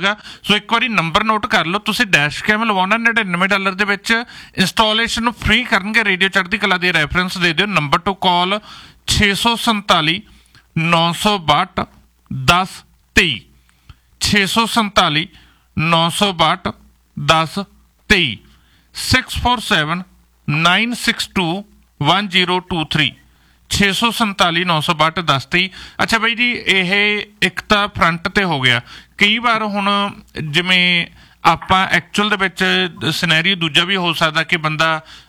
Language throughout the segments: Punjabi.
ਗਾ। ਸੋ ਇੱਕ ਵਾਰੀ ਨੰਬਰ ਨੋਟ ਕਰ ਲਓ, ਤੁਸੀਂ ਡੈਸ਼ ਕੈਮ ਲਵਾਉਣਾ $99 ਦੇ ਵਿੱਚ ਇੰਸਟਾਲੇਸ਼ਨ ਫ੍ਰੀ ਕਰਨਗੇ। ਰੇਡੀਓ ਚੜ੍ਹਦੀ ਕਲਾ ਦੀ ਰੈਫਰੈਂਸ ਦੇ ਦਿਓ। ਨੰਬਰ ਟੂ ਕਾਲ 647 962 1023 647 962 1023 647 962 1023 647 962 1023। ਅੱਛਾ ਬਾਈ ਜੀ, ਇਹ ਇੱਕ ਤਾਂ ਫਰੰਟ ਤੇ ਹੋ ਗਿਆ। ਕਈ ਵਾਰ ਹੁਣ ਜਿਵੇਂ ਆਪਾਂ ਐਕਚੁਅਲ ਦੇ ਵਿੱਚ ਸਿਨੈਰੀਓ ਦੂਜਾ ਵੀ ਹੋ ਸਕਦਾ ਕਿ ਬੰਦਾ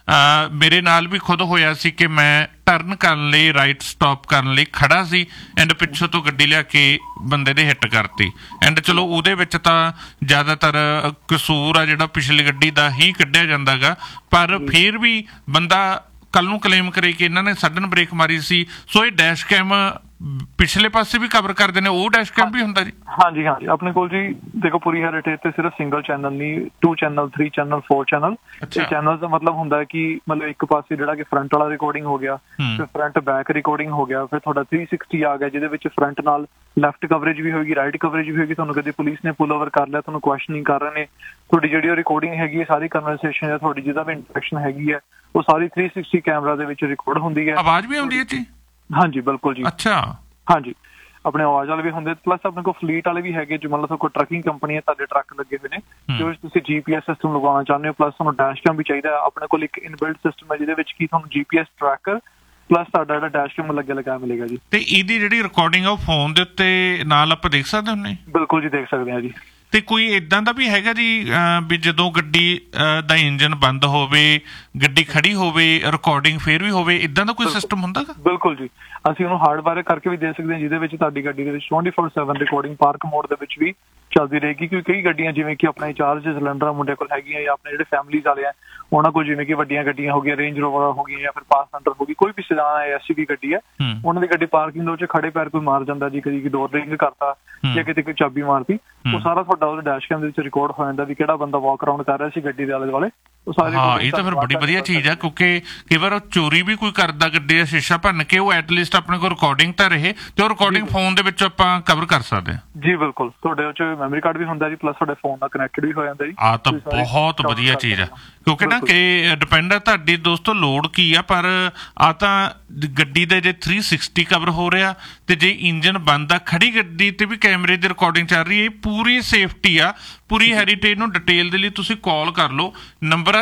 ਮੇਰੇ ਨਾਲ ਵੀ ਖੁਦ ਹੋਇਆ ਸੀ ਕਿ ਮੈਂ ਟਰਨ ਕਰਨ ਲਈ ਰਾਈਟ ਸਟਾਪ ਕਰਨ ਲਈ ਖੜਾ ਸੀ ਐਂਡ ਪਿੱਛੋਂ ਤੋਂ ਗੱਡੀ ਲਿਆ ਕੇ ਬੰਦੇ ਦੇ ਹਿੱਟ ਕਰਤੀ ਐਂਡ ਚਲੋ ਉਹਦੇ ਵਿੱਚ ਤਾਂ ਜ਼ਿਆਦਾਤਰ ਕਸੂਰ ਆ ਜਿਹੜਾ ਪਿਛਲੀ ਗੱਡੀ ਦਾ ਹੀ ਕੱਢਿਆ ਜਾਂਦਾ ਗਾ, ਪਰ ਫਿਰ ਵੀ ਬੰਦਾ ਕੱਲ ਨੂੰ ਕਲੇਮ ਕਰੇ ਕਿ ਇਹਨਾਂ ਨੇ ਸਡਨ ਬ੍ਰੇਕ ਮਾਰੀ ਸੀ। ਸੋ ਇਹ ਡੈਸ਼ ਕੈਮ ਪਿਛਲੇ ਪਾਸੇ ਵੀ ਕਵਰ ਕਰਦੇ ਨੇ, ਉਹ ਡੈਸ਼ ਕੈਮ ਵੀ ਹੁੰਦਾ ਜੀ? ਹਾਂਜੀ ਹਾਂਜੀ, ਆਪਣੇ ਕੋਲ ਜੀ ਦੇਖੋ ਪੂਰੀ ਹੈਰੀਟੇਜ ਤੇ ਸਿਰਫ ਸਿੰਗਲ ਚੈਨਲ ਨਹੀਂ, 2 ਚੈਨਲ 3 ਚੈਨਲ 4 ਚੈਨਲ। ਇਹ ਚੈਨਲ ਦਾ ਮਤਲਬ ਹੁੰਦਾ ਹੈ ਕਿ ਮਤਲਬ ਇੱਕ ਪਾਸੇ ਜਿਹੜਾ ਕਿ ਫਰੰਟ ਵਾਲਾ ਰਿਕਾਰਡਿੰਗ ਹੋ ਗਿਆ, ਫਿਰ ਫਰੰਟ ਬੈਕ ਰਿਕਾਰਡਿੰਗ ਹੋ ਗਿਆ, ਫਿਰ ਤੁਹਾਡਾ 360 ਆ ਗਿਆ ਜਿਹਦੇ ਵਿੱਚ ਫਰੰਟ ਨਾਲ ਲੈਫਟ ਕਵਰੇਜ ਵੀ ਹੋਏਗੀ, ਰਾਈਟ ਕਵਰੇਜ ਵੀ ਹੋਏਗੀ। ਤੁਹਾਨੂੰ ਕਦੇ ਪੁਲਿਸ ਨੇ ਪੁੱਲ ਓਵਰ ਕਰ ਲਿਆ, ਤੁਹਾਨੂੰ ਕੁਐਸਚਨਿੰਗ ਕਰ ਰਹੇ ਨੇ, ਤੁਹਾਡੀ ਜਿਹੜੀ ਉਹ ਰਿਕਾਰਡਿੰਗ ਹੈਗੀ ਹੈ ਸਾਰੀ ਕਨਵਰਸੇਸ਼ਨ ਹੈ ਤੁਹਾਡੀ, ਜਿਹਦਾ ਵੀ ਇੰਟਰੈਕਸ਼ਨ ਹੈਗੀ ਹੈ ਉਹ ਸਾਰੀ 360 ਕੈਮਰਾ ਦੇ ਵਿੱਚ ਰਿਕਾਰਡ ਹੁੰਦੀ ਹੈ। ਆਵਾਜ਼ ਵੀ ਆਉਂਦੀ ਹੈ ਜੀ? ਹਾਂਜੀ ਬਿਲਕੁਲ ਜੀ। ਅੱਛਾ, ਹਾਂਜੀ, ਆਪਣੇ ਆਵਾਜ਼ ਵਾਲੇ ਵੀ ਹੁੰਦੇ, ਪਲੱਸ ਆਪਣੇ ਕੋਲ ਫਲੀਟ ਵਾਲੇ ਵੀ ਹੈਗੇ ਜੋ ਮਤਲਬ ਕੋਈ ਟਰੱਕਿੰਗ ਕੰਪਨੀ ਹੈ, ਤੁਹਾਡੇ ਟਰੱਕ ਲੱਗੇ ਹੋਏ ਨੇ ਜੋ ਤੁਸੀਂ GPS ਸਿਸਟਮ ਲਗਾਉਣਾ ਚਾਹੁੰਦੇ ਹੋ, ਪਲੱਸ ਤੁਹਾਨੂੰ ਡੈਸ਼ ਕੈਮ ਵੀ ਚਾਹੀਦਾ। ਆਪਣੇ ਕੋਲ ਇੱਕ ਇਨਬਿਲਟ ਸਿਸਟਮ ਹੈ ਜਿਹਦੇ ਵਿੱਚ ਕੀ ਤੁਹਾਨੂੰ GPS ਟਰੈਕਰ ਪਲੱਸ ਤੁਹਾਡਾ ਜਿਹੜਾ ਡੈਸ਼ ਕੈਮ ਲੱਗੇ ਲਗਾਇਆ ਮਿਲੇਗਾ ਜੀ। ਤੇ ਇਹਦੀ ਜਿਹੜੀ ਰਿਕਾਰਡਿੰਗ ਆ ਉਹ ਫੋਨ ਦੇ ਉੱਤੇ ਨਾਲ ਆਪਾਂ ਦੇਖ ਸਕਦੇ ਹੁੰਦੇ? ਬਿਲਕੁਲ ਜੀ, ਦੇਖ ਸਕਦੇ ਹਾਂ ਜੀ। ਤੇ ਕੋਈ ਇਦਾਂ ਦਾ ਵੀ ਹੈਗਾ ਜੀ ਵੀ ਜਦੋਂ ਗੱਡੀ ਦਾ ਇੰਜਨ ਬੰਦ ਹੋਵੇ, ਗੱਡੀ ਖੜੀ ਹੋਵੇ, ਰਿਕਾਰਡਿੰਗ ਫੇਰ ਵੀ ਹੋਵੇ, ਇਦਾਂ ਦਾ ਕੋਈ ਸਿਸਟਮ ਹੁੰਦਾ? ਬਿਲਕੁਲ ਜੀ, ਅਸੀਂ ਉਹਨੂੰ ਹਾਰਡਵਾਇਰ ਕਰਕੇ ਵੀ ਦੇ ਸਕਦੇ ਹਾਂ ਜਿਹਦੇ ਵਿੱਚ ਤੁਹਾਡੀ ਗੱਡੀ ਦੇ ਵਿੱਚ 24/7 ਰਿਕਾਰਡਿੰਗ ਪਾਰਕ ਮੋਡ ਦੇ ਵਿੱਚ ਵੀ ਚੱਲਦੀ ਰਹੇਗੀ। ਕਿਉਂਕਿ ਕਈ ਗੱਡੀਆਂ ਜਿਵੇਂ ਕਿ ਆਪਣੇ ਚਾਰਜ ਸਿਲੰਡਰ ਮੁੰਡੇ ਕੋਲ ਹੈਗੀਆਂ ਜਾਂ ਆਪਣੇ ਜਿਹੜੇ ਫੈਮਲੀਜ਼ ਵਾਲੇ ਆ ਉਹਨਾਂ ਕੋਲ, ਜਿਵੇਂ ਕਿ ਵੱਡੀਆਂ ਗੱਡੀਆਂ ਹੋ ਗਈਆਂ, ਰੇਂਜ ਰੋਵਰ ਹੋ ਗਈਆਂ ਜਾਂ ਫਿਰ ਪਾਸੈਂਜਰ ਹੋ ਗਈ, ਕੋਈ ਵੀ ਸੈਡਾਨ ਹੈ, SUV ਗੱਡੀ ਹੈ, ਉਹਨਾਂ ਦੀ ਗੱਡੀ ਪਾਰਕਿੰਗ ਦੇ ਵਿੱਚ ਖੜੇ ਪੈਰ ਕੋਈ ਮਾਰ ਜਾਂਦਾ ਜੀ, ਕਦੀ ਡੋਰ ਰਿੰਗ ਕਰਤਾ ਜਾਂ ਕਿਤੇ ਕੋਈ ਚਾਬੀ ਮਾਰਤੀ, ਉਹ ਸਾਰਾ ਤੁਹਾਡਾ ਉਹਦੇ ਡੈਸ਼ ਕੈਮ ਦੇ ਵਿੱਚ ਰਿਕਾਰਡ ਹੋ ਜਾਂਦਾ ਵੀ ਕਿਹੜਾ ਬੰਦਾ ਵਾਕ ਅਰਾਊਂਡ ਕਰ ਰਿਹਾ ਸੀ ਗੱਡੀ ਦੇ ਆਲੇ ਦੁਆਲੇ। ਹਾਂ, ਇਹ ਤਾਂ ਫਿਰ ਬੜੀ ਵਧੀਆ ਚੀਜ਼ ਆ ਕਿਉਂਕਿ ਕਈ ਵਾਰ ਚੋਰੀ ਵੀ ਕੋਈ ਕਰਦਾ ਗੱਡੀ ਦਾ ਸ਼ੀਸ਼ਾ ਭੰਨ ਕੇ, ਉਹ ਐਟਲੀਸਟ ਆਪਣੇ ਕੋਲ ਰਿਕਾਰਡਿੰਗ ਤਾਂ ਰਹੇ ਤੇ ਉਹ ਰਿਕਾਰਡਿੰਗ ਫੋਨ ਦੇ ਵਿੱਚ ਆਪਾਂ ਕਵਰ ਕਰ ਸਕਦੇ ਹਾਂ ਜੀ। ਬਿਲਕੁਲ, ਤੁਹਾਡੇ ਉਹ 'ਚ ਮੈਮਰੀ ਕਾਰਡ ਵੀ ਹੁੰਦਾ ਜੀ, ਪਲੱਸ ਤੁਹਾਡੇ ਫੋਨ ਨਾਲ ਕਨੈਕਟਡ ਵੀ ਹੋ ਜਾਂਦਾ ਜੀ। ਆਹ ਤਾਂ ਬਹੁਤ ਵਧੀਆ ਚੀਜ਼ ਆ ਕਿਉਂਕਿ ਨਾ ਕਿ ਡਿਪੈਂਡ ਆ ਤੁਹਾਡੀ ਦੋਸਤੋ ਲੋੜ ਕੀ ਆ, ਪਰ ਆ ਤਾਂ ਗੱਡੀ ਦੇ ਜੇ 360 ਕਵਰ ਹੋ ਰਿਹਾ ਤੇ ਜੇ ਇੰਜਨ ਬੰਦ ਆ, ਖੜੀ ਗੱਡੀ ਤੇ ਵੀ ਕੈਮਰੇ ਦੀ ਰਿਕਾਰਡਿੰਗ ਚੱਲ ਰਹੀ ਹੈ, ਪੂਰੀ ਸੇਫਟੀ ਆ। ਪੂਰੀ ਹੈਰੀਟੇਜ ਨੂੰ ਡਿਟੇਲ ਦੇ ਲਈ ਤੁਸੀਂ ਕਾਲ ਕਰ ਲਓ। ਨੰਬਰ ਆ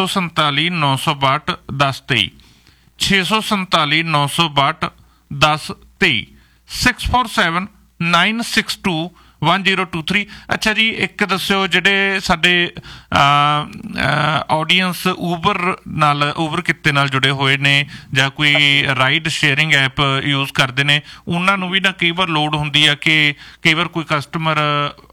647 962 1023 647 962 1023 647 962 1023। ਅੱਛਾ ਜੀ, ਇੱਕ ਦੱਸਿਓ ਜਿਹੜੇ ਸਾਡੇ ਆਡੀਅנס ਊਬਰ ਕਿੱਤੇ ਨਾਲ ਜੁੜੇ ਹੋਏ ਨੇ ਜਾਂ ਕੋਈ ਰਾਈਡ ਸ਼ੇਅਰਿੰਗ ਐਪ ਯੂਜ਼ ਕਰਦੇ ਨੇ, ਉਹਨਾਂ ਨੂੰ ਵੀ ਨਾ ਕਈ ਵਾਰ ਲੋੜ ਹੁੰਦੀ ਆ ਕਿ ਕਈ ਵਾਰ ਕੋਈ ਕਸਟਮਰ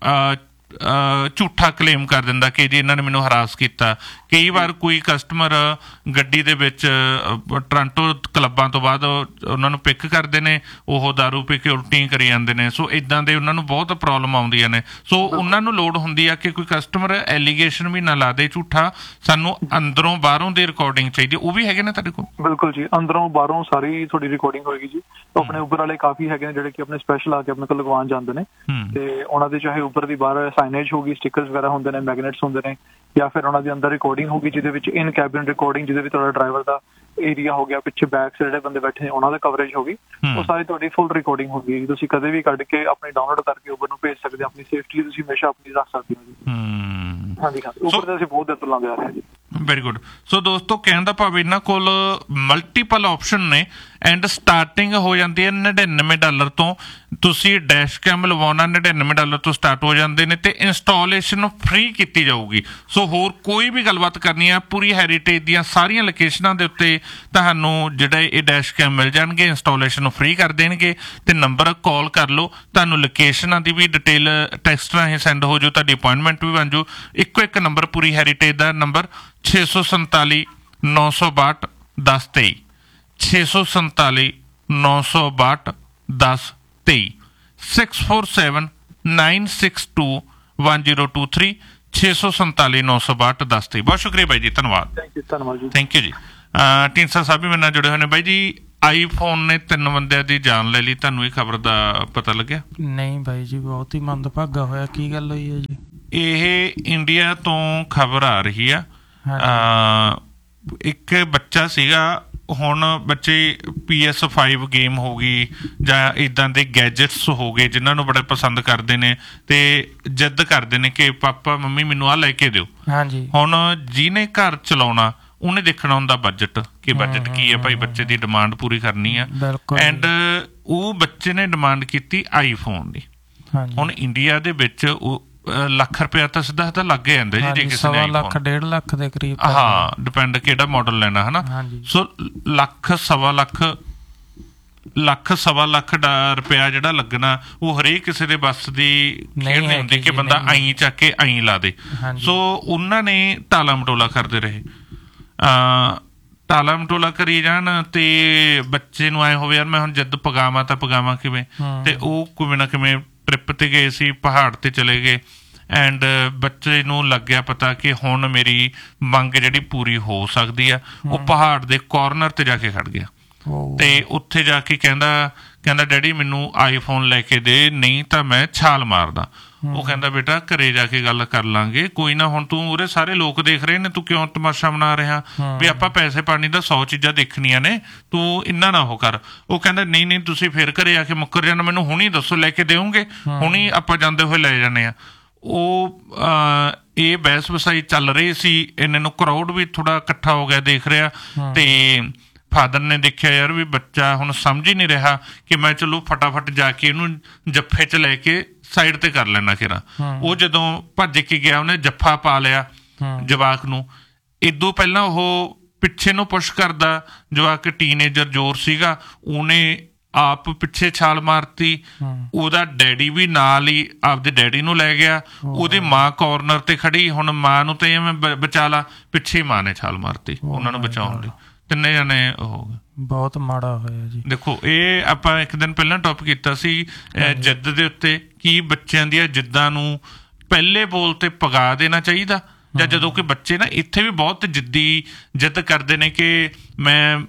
ਝੂਠਾ ਕਲੇਮ ਕਰ ਦਿੰਦਾ ਕਿ ਜੀ ਇਹਨਾਂ ਨੇ ਮੈਨੂੰ ਹਰਾਸ ਕੀਤਾ। ਕਈ ਵਾਰ ਕੋਈ ਕਸਟਮਰ ਗੱਡੀ ਦੇ ਵਿੱਚ ਟੋਰਾਂਟੋ ਕਲੱਬਾਂ ਤੋਂ ਬਾਅਦ ਉਹਨਾਂ ਨੂੰ ਪਿਕ ਕਰਦੇ ਨੇ, ਉਹ ਦਾਰੂ ਪੀ ਕੇ ਉਲਟੀਆਂ ਕਰੀ ਜਾਂਦੇ ਨੇ। ਸੋ ਇੱਦਾਂ ਦੇ ਉਹਨਾਂ ਨੂੰ ਬਹੁਤ ਪ੍ਰੋਬਲਮ ਆਉਂਦੀਆਂ ਨੇ। ਸੋ ਉਹਨਾਂ ਨੂੰ ਲੋੜ ਹੁੰਦੀ ਆ ਕਿ ਕੋਈ ਕਸਟਮਰ ਐਲੀਗੇਸ਼ਨ ਵੀ ਨਾ ਲਾ ਦੇ ਝੂਠਾ, ਸਾਨੂੰ ਅੰਦਰੋਂ ਬਾਹਰੋਂ ਦੀ ਰਿਕਾਰਡਿੰਗ ਚਾਹੀਦੀ। ਉਹ ਵੀ ਹੈਗੇ ਨੇ ਤੁਹਾਡੇ ਕੋਲ? ਬਿਲਕੁਲ ਜੀ, ਅੰਦਰੋਂ ਬਾਹਰੋਂ ਸਾਰੀ ਤੁਹਾਡੀ ਰਿਕਾਰਡਿੰਗ ਹੋਏਗੀ ਜੀ। ਆਪਣੇ ਉਬਰ ਵਾਲੇ ਕਾਫੀ ਹੈਗੇ ਨੇ ਜਿਹੜੇ ਕਿ ਆਪਣੇ ਸਪੈਸ਼ਲ ਆ ਕੇ ਆਪਣੇ ਕੋਲ ਲਗਵਾਉਣ ਜਾਂਦੇ ਨੇ ਤੇ ਉਹਨਾਂ ਦੇ ਚਾਹੇ ਉਬਰ ਦੀ ਬਾਹਰ ਸਾਈਨੇਜ ਹੋਗੀ, ਸਟਿੱਕਰਸ ਵਗੈਰਾ ਹੁੰਦੇ ਨੇ, ਮੈਗਨੇਟਸ ਹੁੰਦੇ ਨੇ, ਜਾਂ ਫਿਰ ਉਹਨਾਂ ਦੇ ਅੰਦਰ ਰਿਕਾਰਡਿੰਗ ਹੋਗੀ ਜਿਹਦੇ ਵਿੱਚ ਇਨ ਕੈਬਿਨ ਰਿਕਾਰਡਿੰਗ, ਜਿਹਦੇ ਵਿੱਚ ਤੁਹਾਡਾ ਡਰਾਈਵਰ ਦਾ ਏਰੀਆ ਹੋ ਗਿਆ, ਪਿੱਛੇ ਬੈਕ ਸੇ ਜਿਹੜੇ ਬੰਦੇ ਬੈਠੇ ਉਹਨਾਂ ਦਾ ਕਵਰੇਜ ਹੋਗੀ, ਉਹ ਸਾਰੀ ਤੁਹਾਡੀ ਫੁੱਲ ਰਿਕਾਰਡਿੰਗ ਹੋਗੀ। ਤੁਸੀਂ ਕਦੇ ਵੀ ਕੱਢ ਕੇ ਆਪਣੀ ਡਾਊਨਲੋਡ ਕਰਕੇ ਉਬਰ ਨੂੰ ਭੇਜ ਸਕਦੇ ਹੋ। ਆਪਣੀ ਸੇਫਟੀ ਤੁਸੀਂ ਹਮੇਸ਼ਾ ਆਪਣੀ ਰੱਖ ਸਕਦੇ ਹੋ ਜੀ। ਹਾਂਜੀ ਹਾਂ, ਉਬਰ ਤੇ ਅਸੀਂ ਬਹੁਤ ਦੇਰ ਤੋਂ ਲਾਉਂਦੇ ਆ ਰਹੇ ਹਾਂ ਜੀ। Very good. ਸੋ ਦੋਸਤੋ, ਕਹਿਣ ਦਾ ਭਾਵ ਇਹਨਾਂ ਕੋਲ ਮਲਟੀਪਲ ਆਪਸ਼ਨ ਨੇ ਐਂਡ ਸਟਾਰਟਿੰਗ ਹੋ ਜਾਂਦੀ ਹੈ $99 ਤੋਂ। ਤੁਸੀਂ ਡੈਸ਼ ਕੈਮ ਲਵਾਉਣਾ $99 ਤੋਂ ਸਟਾਰਟ ਹੋ ਜਾਂਦੇ ਨੇ ਤੇ ਇੰਸਟਾਲੇਸ਼ਨ ਫ੍ਰੀ ਕੀਤੀ ਜਾਊਗੀ। ਸੋ ਹੋਰ ਕੋਈ ਵੀ ਗੱਲਬਾਤ ਕਰਨੀ ਆ, ਪੂਰੀ ਹੈਰੀਟੇਜ ਦੀਆਂ ਸਾਰੀਆਂ ਲੋਕੇਸ਼ਨਾਂ ਦੇ ਉੱਤੇ ਤੁਹਾਨੂੰ ਜਿਹੜੇ ਇਹ ਡੈਸ਼ ਕੈਮ ਮਿਲ ਜਾਣਗੇ, ਇੰਸਟਾਲੇਸ਼ਨ ਫ੍ਰੀ ਕਰ ਦੇਣਗੇ। ਤੇ ਨੰਬਰ ਕਾਲ ਕਰ ਲਓ, ਤੁਹਾਨੂੰ ਲੋਕੇਸ਼ਨਾਂ ਦੀ ਵੀ ਡਿਟੇਲ ਟੈਕਸਟ ਰਾਹੀਂ ਸੈਂਡ ਹੋ ਜਾਊ, ਤੁਹਾਡੀ ਅਪੁਆਇੰਟਮੈਂਟ ਵੀ ਬਣ ਜਾਊ। ਇੱਕੋ ਇੱਕ ਨੰਬਰ ਪੂਰੀ ਹੈਰੀਟੇਜ ਦਾ ਨੰਬਰ 647 962 1023 647 962 1023 647 962 1023 647 962 1023। ਬਹੁਤ ਸ਼ੁਕਰੀਆ ਬਾਈ ਜੀ, ਧੰਨਵਾਦ। ਧੰਨਵਾਦ ਜੀ। ਥੈਂਕ ਯੂ ਜੀ। ਢੀਂਡਸਾ ਸਾਹਿਬ ਵੀ ਮੇਰੇ ਨਾਲ ਜੁੜੇ ਹੋਏ ਨੇ। ਬਾਈ ਜੀ, ਆਈਫੋਨ ਨੇ 3 ਬੰਦਿਆਂ ਦੀ ਜਾਨ ਲੈ ਲਈ, ਤੁਹਾਨੂੰ ਇਹ ਖਬਰ ਦਾ ਪਤਾ ਲੱਗਿਆ? ਨਹੀਂ ਬਾਈ ਜੀ, ਬਹੁਤ ਹੀ ਮੰਦਭਾਗਾ ਹੋਇਆ। ਕੀ ਗੱਲ ਹੋਈ ਹੈ ਜੀ? ਇਹ ਇੰਡੀਆ ਤੋਂ ਖਬਰ ਆ ਰਹੀ ਆ। ਇੱਕ ਬੱਚਾ ਸੀਗਾ, ਹੁਣ ਬੱਚੇ PS5 ਗੇਮ ਹੋ ਗਈ ਜਾਂ ਇੱਦਾਂ ਦੇ ਗੈਜਟਸ ਹੋ ਗਏ ਜਿਨ੍ਹਾਂ ਨੂੰ ਬੜੇ ਪਸੰਦ ਕਰਦੇ ਨੇ ਤੇ ਜਿੱਦ ਕਰਦੇ ਨੇ ਕਿ ਪਾਪਾ ਮੰਮੀ ਮੈਨੂੰ ਆਹ ਲੈ ਕੇ ਦਿਓ। ਹੁਣ ਜਿਹਨੇ ਘਰ ਚਲਾਉਣਾ ਉਹਨੇ ਦੇਖਣਾ ਹੁੰਦਾ ਬਜਟ, ਕਿ ਬਜਟ ਕੀ ਹੈ ਭਾਈ, ਬੱਚੇ ਦੀ ਡਿਮਾਂਡ ਪੂਰੀ ਕਰਨੀ ਆ। ਐਂਡ ਉਹ ਬੱਚੇ ਨੇ ਡਿਮਾਂਡ ਕੀਤੀ ਆਈਫੋਨ ਦੀ। ਹੁਣ ਇੰਡੀਆ ਦੇ ਵਿੱਚ ਉਹ ਲੱਖ ਰੁਪਇਆ ਤਾਂ ਸਿੱਧਾ ਸਿੱਧਾ ਲੱਗ ਜਾਂਦਾ ਜੀ, ਜੇ ਕਿਸੇ ਨੇ ਲੱਖ 1.5 ਲੱਖ ਦੇ ਕਰੀਬ। ਹਾਂ, ਡਿਪੈਂਡ ਕਿਹੜਾ ਮਾਡਲ ਲੈਣਾ ਹੈ ਨਾ। ਸੋ ਲੱਖ ਸਵਾ ਲੱਖ ਰੁਪਇਆ ਜਿਹੜਾ ਲੱਗਣਾ ਉਹ ਹਰੇਕ ਕਿਸੇ ਦੇ ਬੱਸ ਦੀ ਖੇਡ ਨਹੀਂ ਹੁੰਦੀ ਕਿ ਬੰਦਾ ਆਈ ਚੱਕ ਕੇ ਆਈ ਲਾ ਦੇ। ਸੋ ਉਹਨਾਂ ਨੇ ਟਾਲਾ ਮਟੋਲਾ ਕਰਦੇ ਰਹੇ, ਟਾਲਾ ਮਟੋਲਾ ਕਰੀ ਜਾਣ ਤੇ ਬੱਚੇ ਨੂੰ ਆਏ ਹੋਵੇ ਯਾਰ ਮੈਂ ਹੁਣ ਜਿੱਦ ਪਗਾਵਾਂ ਤਾਂ ਪਗਾਵਾਂ ਕਿਵੇਂ। ਤੇ ਉਹ ਕਿਵੇਂ ਨਾ ਕਿਵੇਂ ਟ੍ਰਿਪ ਤੇ ਗਏ ਸੀ, ਪਹਾੜ ਤੇ ਚਲੇ ਗਏ। ਐਂਡ ਬੱਚੇ ਨੂੰ ਲੱਗਿਆ ਪਤਾ ਕਿ ਹੁਣ ਮੇਰੀ ਮੰਗ ਜਿਹੜੀ ਪੂਰੀ ਹੋ ਸਕਦੀ ਆ। ਉਹ ਪਹਾੜ ਦੇ ਕਾਰਨਰ ਤੇ ਜਾ ਕੇ ਖੜ ਗਿਆ ਤੇ ਉੱਥੇ ਜਾ ਕੇ ਕਹਿੰਦਾ ਡੈਡੀ ਮੈਨੂੰ ਆਈਫੋਨ ਲੈ ਕੇ ਦੇ, ਨਹੀਂ ਤਾਂ ਮੈਂ ਛਾਲ ਮਾਰਦਾ। ਉਹ ਕਹਿੰਦਾ ਬੇਟਾ ਘਰੇ ਜਾ ਕੇ ਗੱਲ ਕਰ ਲਾਂਗੇ, ਕੋਈ ਨਾ, ਹੁਣ ਤੂੰ ਉਰੇ ਸਾਰੇ ਲੋਕ ਦੇਖ ਰਹੇ ਨੇ, ਤੂੰ ਕਿਉਂ ਤਮਾਸ਼ਾ ਬਣਾ ਰਿਹਾ ਵੀ ਆਪਾਂ ਪੈਸੇ ਪਾਣੀ ਦਾ 100 ਚੀਜ਼ਾਂ ਦੇਖਣੀਆਂ ਨੇ, ਤੂੰ ਇੰਨਾ ਨਾ ਉਹ ਕਰ। ਉਹ ਕਹਿੰਦਾ ਨਹੀਂ ਤੁਸੀਂ ਫਿਰ ਘਰੇ ਆ ਕੇ ਮੁੱਕਰ ਜਾਣਾ, ਮੈਨੂੰ ਹੁਣੀ ਦੱਸੋ ਲੈ ਕੇ ਦੇਵੋਗੇ, ਹੁਣੀ ਆਪਾਂ ਜਾਂਦੇ ਹੋਏ ਲੈ ਜਾਣੇ ਆ। ਉਹ ਇਹ ਬਹਿਸ ਵਸਾਈ ਚੱਲ ਰਹੀ ਸੀ, ਇੰਨੇ ਨੂੰ ਕਰਾਊਡ ਵੀ ਥੋੜਾ ਇਕੱਠਾ ਹੋ ਗਿਆ ਦੇਖ ਰਿਹਾ। ਤੇ ਫਾਦਰ ਨੇ ਦੇਖਿਆ ਯਾਰ ਵੀ ਬੱਚਾ ਹੁਣ ਸਮਝ ਹੀ ਨਹੀਂ ਰਿਹਾ ਕਿ ਮੈਂ ਚਲੋ ਫਟਾਫਟ ਜਾ ਕੇ ਇਹਨੂੰ ਜੱਫੇ 'ਚ ਲੈ ਕੇ ਸਾਈਡ ਤੇ ਕਰ ਲੈਣਾ ਕਿਰਾ। ਉਹ ਜਦੋਂ ਭੱਜ ਕੇ ਗਿਆ ਉਹਨੇ ਜੱਫਾ ਪਾ ਲਿਆ ਜਵਾਕ ਨੂੰ। ਇਦੋਂ ਪਹਿਲਾਂ ਉਹ ਪਿੱਛੇ ਨੂੰ ਪੁਸ਼ ਕਰਦਾ, ਜਵਾਕ ਟੀਨੇਜਰ ਜ਼ੋਰ ਸੀਗਾ, ਉਹਨੇ ਆਪ ਪਿੱਛੇ ਛਾਲ ਮਾਰਤੀ। ਉਹਦਾ ਡੈਡੀ ਵੀ ਨਾਲ ਹੀ ਆਪਦੇ ਡੈਡੀ ਨੂੰ ਲੈ ਗਿਆ। ਉਹਦੀ ਮਾਂ ਕਾਰਨਰ ਤੇ ਖੜੀ, ਹੁਣ ਮਾਂ ਨੂੰ ਤੇ ਮੈਂ ਬਚਾ ਲਾ, ਪਿੱਛੇ ਮਾਂ ਨੇ ਛਾਲ ਮਾਰਤੀ ਉਹਨਾਂ ਨੂੰ ਬਚਾਉਣ ਲਈ। ਤਿੰਨੇ ਜਾਣੇ ਉਹ ਬਹੁਤ ਮਾੜਾ ਹੋਇਆ ਜੀ। ਦੇਖੋ ਇਹ ਆਪਾਂ ਇੱਕ ਦਿਨ ਪਹਿਲਾਂ ਟੌਪ ਕੀਤਾ ਸੀ ਜਿੱਦ ਦੇ ਉੱਤੇ, ਕਿ ਬੱਚਿਆਂ ਦੀਆਂ ਜਿੱਦਾਂ ਨੂੰ ਪਹਿਲੇ ਬੋਲ ਤੇ ਪਗਾ ਦੇਣਾ ਚਾਹੀਦਾ, ਜਾਂ ਜਦੋਂ ਕਿ ਬੱਚੇ ਨਾ ਇੱਥੇ ਵੀ ਬਹੁਤ ਜਿੱਦ ਕਰਦੇ ਨੇ ਕਿ ਮੈਂ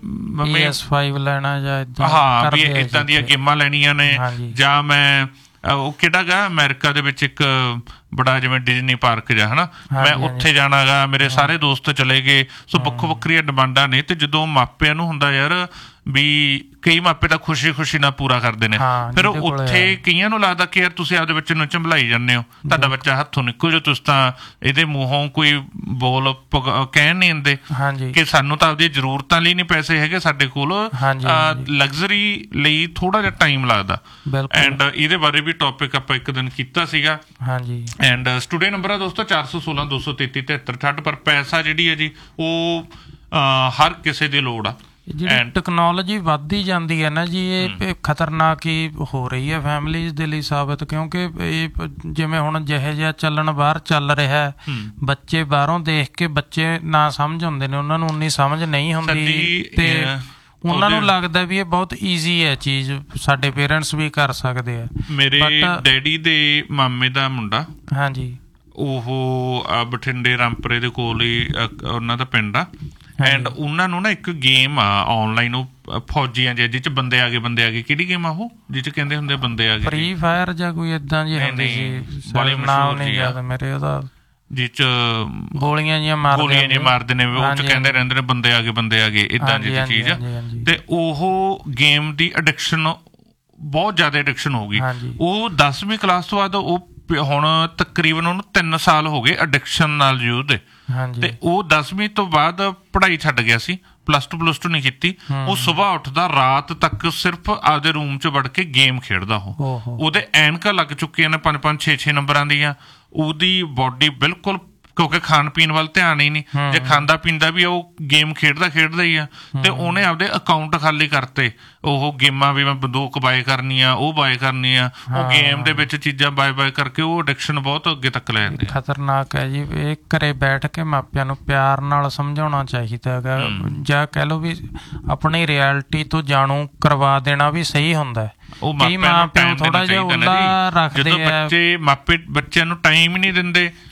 PS5 ਲੈਣਾ ਜਾਂ ਹਾਂ ਵੀ ਏਦਾਂ ਦੀਆਂ ਗੇਮਾਂ ਲੈਣੀਆਂ ਨੇ, ਜਾਂ ਮੈਂ ਉਹ ਕਿਹੜਾ ਗਾ ਅਮਰੀਕਾ ਦੇ ਵਿੱਚ ਇੱਕ ਬੜਾ ਜਿਵੇਂ ਡਿਜ਼ਨੀ ਪਾਰਕ ਜਾ ਹਨਾ, ਮੈਂ ਉੱਥੇ ਜਾਣਾ ਗਾ, ਮੇਰੇ ਸਾਰੇ ਦੋਸਤ ਚਲੇ ਗਏ। ਸੋ ਵੱਖੋ ਵੱਖਰੀਆਂ ਡਿਮਾਂਡਾਂ ਨੇ। ਤੇ ਜਦੋਂ ਮਾਪਿਆਂ ਨੂੰ ਹੁੰਦਾ ਯਾਰ ਵੀ ਕਈ ਮਾਪੇ ਤਾਂ ਖੁਸ਼ੀ ਨਾਲ ਪੂਰਾ ਕਰਦੇ ਨੇ, ਫਿਰ ਉੱਥੇ ਕਈਆਂ ਨੂੰ ਲੱਗਦਾ ਕਿ ਯਾਰ ਤੁਸੀਂ ਆਪਦੇ ਬੱਚੇ ਨੂੰ ਝੰਬਲਾਈ ਜਾਂਦੇ ਹੋ, ਤੁਹਾਡਾ ਬੱਚਾ ਹੱਥੋਂ ਨਿਕਲ ਜਾਓ, ਤੁਸੀਂ ਤਾਂ ਇਹਦੇ ਮੂੰਹੋਂ ਕੋਈ ਬੋਲ ਕਹਿਣ ਨਹੀਂ ਦਿੰਦੇ ਕਿ ਸਾਨੂੰ ਤਾਂ ਆਪਦੀਆਂ ਜ਼ਰੂਰਤਾਂ ਲਈ ਨਹੀਂ ਪੈਸੇ ਹੈਗੇ ਸਾਡੇ ਕੋਲ, ਲਗਜ਼ਰੀ ਲਈ ਥੋੜਾ ਜਿਹਾ ਟਾਈਮ ਲੱਗਦਾ। ਐਂਡ ਇਹਦੇ ਬਾਰੇ ਵੀ ਟੌਪਿਕ ਆਪਾਂ ਇੱਕ ਦਿਨ ਕੀਤਾ ਸੀਗਾ। ਐਂਡ ਸਟੂਡੀਓ ਨੰਬਰ ਆ ਦੋਸਤੋ 416 233 73 ਪਰ ਪੈਸਾ ਜਿਹੜੀ ਹੈ ਜੀ ਉਹ ਹਰ ਕਿਸੇ ਦੀ ਲੋੜ ਆ। ਜਿਹੜੀ ਟੈਕਨੋਲੋਜੀ ਵੱਧਦੀ ਜਾਂਦੀ ਹੈ ਨਾ ਜੀ, ਇਹ ਖਤਰਨਾਕ ਹੀ ਹੋ ਰਹੀ ਹੈ ਫੈਮਲੀਜ਼ ਦੇ ਲਈ ਸਾਬਤ, ਕਿਉਂਕਿ ਇਹ ਜਿਵੇਂ ਹੁਣ ਜਿਹੇ ਜਿਹਾ ਚੱਲਣ ਬਾਹਰ ਚੱਲ ਰਿਹਾ, ਬੱਚੇ ਬਾਹਰੋਂ ਦੇਖ ਕੇ ਬੱਚੇ ਨਾ ਸਮਝ ਹੁੰਦੇ ਨੇ, ਉਹਨਾਂ ਨੂੰ ਉਨੀ ਸਮਝ ਨਹੀਂ ਹੁੰਦੀ ਤੇ ਉਹਨਾਂ ਨੂੰ ਲੱਗਦਾ ਵੀ ਇਹ ਬਹੁਤ ਈਜ਼ੀ ਹੈ ਚੀਜ਼, ਸਾਡੇ ਪੇਰੈਂਟਸ ਵੀ ਕਰ ਸਕਦੇ ਆ। ਮੇਰੇ ਡੈਡੀ ਦੇ ਮਾਮੇ ਦਾ ਮੁੰਡਾ, ਉਹ ਬਠਿੰਡੇ ਰਾਮਪੁਰੇ ਦੇ ਕੋਲ ਹੀ ਉਹਨਾਂ ਦਾ ਪਿੰਡ ਆ। ਐਂਡ ਉਹਨਾਂ ਨੂੰ ਨਾ ਇੱਕ ਗੇਮ ਆ ਆਨਲਾਈਨ, ਉਹ ਫੌਜੀਆਂ ਜਿਹਦੇ ਚ ਬੰਦੇ ਆ ਗਏ, ਕਿਹੜੀ ਗੇਮ ਆ ਉਹ ਜਿਹ ਚ ਕਹਿੰਦੇ ਹੁੰਦੇ ਬੰਦੇ ਆ ਗਏ, ਫ੍ਰੀ ਫਾਇਰ ਜਾਂ ਕੋਈ ਏਦਾਂ ਜੀ ਹੁੰਦੀ ਸੀ, ਬੜੀ ਮਸ਼ਹੂਰ ਨਹੀਂ ਯਾਦ ਮੇਰੇ ਉਹਦਾ, ਜਿਹ ਚ ਗੋਲੀਆਂ ਜਿਹੀਆਂ ਮਾਰਦੇ ਨੇ, ਉਹ ਚ ਕਹਿੰਦੇ ਰਹਿੰਦੇ ਨੇ ਬੰਦੇ ਆ ਗਏ ਏਦਾਂ ਦੀ ਚੀਜ਼। ਤੇ ਉਹ ਗੇਮ ਦੀ ਐਡਿਕਸ਼ਨ ਬਹੁਤ ਜ਼ਿਆਦਾ ਐਡਿਕਸ਼ਨ ਹੋ ਗਈ। ਉਹ 10ਵੀਂ ਕਲਾਸ ਤੋਂ ਬਾਅਦ ਉਹ ਹੁਣ ਤਕਰੀਬਨ ਉਹਨੂੰ 3 ਸਾਲ ਹੋ ਗਏ ਐਡਿਕਸ਼ਨ ਨਾਲ ਜੂਝਦੇ। ਤੇ ਉਹ 10ਵੀਂ ਤੋਂ ਬਾਅਦ ਪੜ੍ਹਾਈ ਛੱਡ ਗਿਆ ਸੀ, ਪਲੱਸ ਟੂ ਨਹੀਂ ਕੀਤੀ। ਉਹ ਸੁਬਾਹ ਉੱਠਦਾ ਰਾਤ ਤੱਕ ਸਿਰਫ ਆਪਦੇ ਰੂਮ 'ਚ ਵੜ ਕੇ ਗੇਮ ਖੇਡਦਾ। ਉਹਦੇ ਐਨਕਾਂ ਲੱਗ ਚੁੱਕੀਆਂ ਨੇ 5-5 6-6 ਨੰਬਰਾਂ ਦੀਆਂ। ਉਹਦੀ ਬੋਡੀ ਬਿਲਕੁਲ, ਕਿਉਂਕਿ ਖਾਣ ਪੀਣ ਵੱਲ ਧਿਆਨ ਹੀ ਨਹੀਂ, ਜੇ ਖਾਂਦਾ ਪੀਂਦਾ ਵੀ ਉਹ ਗੇਮ ਖੇਡਦਾ ਹੀ ਆ। ਤੇ ਉਹਨੇ ਆਪਦੇ ਅਕਾਊਂਟ ਖਾਲੀ ਕਰਤੇ, ਉਹ ਗੇਮਾਂ ਵੀ ਮੈਂ ਬੰਦੂਕ ਬਾਏ ਕਰਨੀ ਆ, ਉਹ ਬਾਏ ਕਰਨੀ ਆ, ਉਹ ਗੇਮ ਦੇ ਵਿੱਚ ਚੀਜ਼ਾਂ ਬਾਏ ਕਰਕੇ ਉਹ ਐਡਿਕਸ਼ਨ ਬਹੁਤ ਅੱਗੇ ਤੱਕ ਲੈ ਜਾਂਦੇ। ਖਤਰਨਾਕ ਹੈ ਜੀ। ਇਹ ਘਰੇ ਬੈਠ ਕੇ ਮਾਪਿਆਂ ਨੂੰ ਪਿਆਰ ਨਾਲ ਸਮਝਾਉਣਾ ਚਾਹੀਦਾ ਹੈਗਾ, ਜਾਂ ਕਹਿ ਲਓ ਵੀ ਆਪਣੀ ਰਿਐਲਿਟੀ ਤੋਂ ਜਾਣੂ ਕਰਵਾ ਦੇਣਾ ਵੀ ਸਹੀ ਹੁੰਦਾ। ਉਹ ਮਾਪਿਆਂ ਨੂੰ ਥੋੜਾ ਜਿਹਾ ਉੱਲਾ ਰੱਖਦੇ ਆ, ਬੱਚਿਆਂ ਨੂੰ ਟਾਈਮ ਹੀ ਨਹੀਂ ਦਿੰਦੇ।